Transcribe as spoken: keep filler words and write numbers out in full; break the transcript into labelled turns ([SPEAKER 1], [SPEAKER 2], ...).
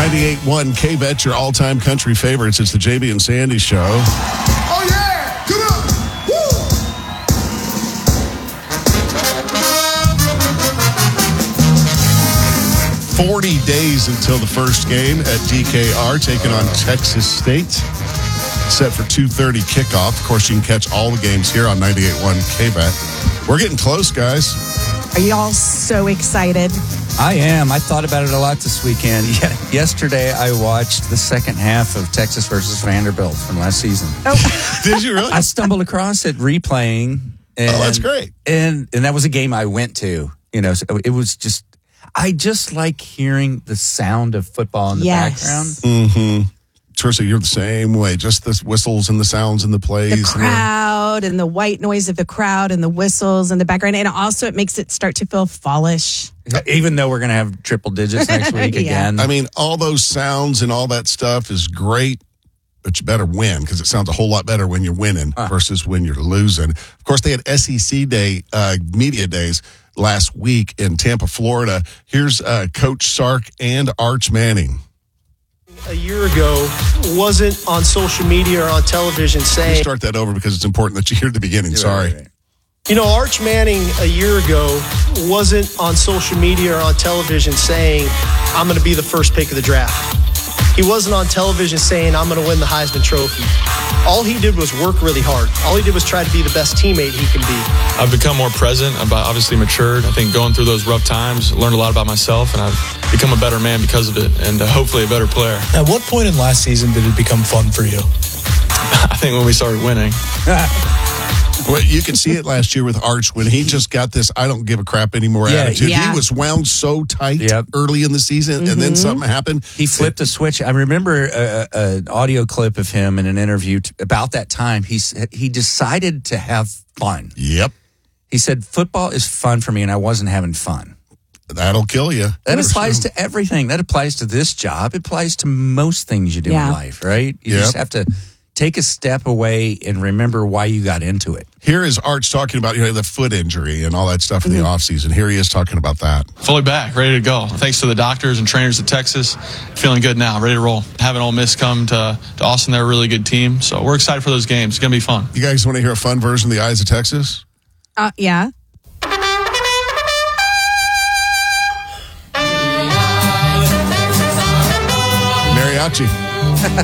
[SPEAKER 1] ninety-eight point one K-Bet, your all-time country favorites. It's the J B and Sandy Show.
[SPEAKER 2] Oh, yeah! Come on! Woo!
[SPEAKER 1] forty days until the first game at D K R, taking on Texas State. Set for two thirty kickoff. Of course, you can catch all the games here on ninety-eight point one K-Bet. We're getting close, guys.
[SPEAKER 3] Are you all so excited?
[SPEAKER 4] I am. I thought about it a lot this weekend. Yeah, yesterday, I watched the second half of Texas versus Vanderbilt from last season.
[SPEAKER 3] Oh,
[SPEAKER 1] Did you really?
[SPEAKER 4] I stumbled across it replaying. And,
[SPEAKER 1] oh, that's great.
[SPEAKER 4] And and that was a game I went to. You know, so it was just, I just like hearing the sound of football in the
[SPEAKER 3] yes.
[SPEAKER 4] background.
[SPEAKER 1] Mm-hmm. Teresa, you're the same way. Just the whistles and the sounds and the plays.
[SPEAKER 3] The crowd and the white noise of the crowd and the whistles in the background. And also it makes it start to feel fallish.
[SPEAKER 4] Even though we're going to have triple digits next week
[SPEAKER 3] yeah.
[SPEAKER 4] again.
[SPEAKER 1] I mean, all those sounds and all that stuff is great, but you better win because it sounds a whole lot better when you're winning uh. versus when you're losing. Of course, they had S E C Day, uh, media days last week in Tampa, Florida. Here's uh, Coach Sark and Arch Manning.
[SPEAKER 5] A year ago, wasn't on social media or on television saying...
[SPEAKER 1] We'll start that over because it's important that you hear the beginning. Sorry.
[SPEAKER 4] Right, right.
[SPEAKER 5] You know, Arch Manning a year ago wasn't on social media or on television saying, I'm going to be the first pick of the draft. He wasn't on television saying, I'm going to win the Heisman Trophy. All he did was work really hard. All he did was try to be the best teammate he can be.
[SPEAKER 6] I've become more present. I've obviously matured. I think going through those rough times, learned a lot about myself, and I've become a better man because of it, and uh, hopefully a better player.
[SPEAKER 7] At what point in last season did it become fun for you?
[SPEAKER 6] I think when we started winning.
[SPEAKER 1] Well, you can see it last year with Arch when he just got this I don't give a crap anymore
[SPEAKER 4] Yeah,
[SPEAKER 1] attitude.
[SPEAKER 3] yeah.
[SPEAKER 1] He was wound so tight
[SPEAKER 4] Yep.
[SPEAKER 1] early in the season,
[SPEAKER 3] Mm-hmm.
[SPEAKER 1] and then something happened.
[SPEAKER 4] He flipped a switch. I remember a, a, an audio clip of him in an interview t- about that time. He s- he decided to have fun.
[SPEAKER 1] Yep.
[SPEAKER 4] He said, football is fun for me, and I wasn't having fun.
[SPEAKER 1] That'll kill you.
[SPEAKER 4] That applies to everything. That applies to this job. It applies to most things you do
[SPEAKER 3] Yeah.
[SPEAKER 4] in life, right? You
[SPEAKER 1] Yep.
[SPEAKER 4] just have to take a step away and remember why you got into it.
[SPEAKER 1] Here is Arch talking about you know the foot injury and all that stuff in
[SPEAKER 3] Mm-hmm.
[SPEAKER 1] the offseason. Here he is talking about that.
[SPEAKER 6] Fully back, ready to go. Thanks to the doctors and trainers at Texas. Feeling good now, ready to roll. Having Ole Miss come to, to Austin, they're a really good team. So we're excited for those games. It's going to be fun.
[SPEAKER 1] You guys want to hear a fun version of the Eyes of Texas?
[SPEAKER 3] Uh, yeah.
[SPEAKER 1] Mariachi.